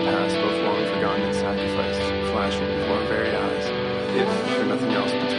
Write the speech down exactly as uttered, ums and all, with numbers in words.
our past, both long forgotten and sacrificed, flashing before our very eyes, if for nothing else but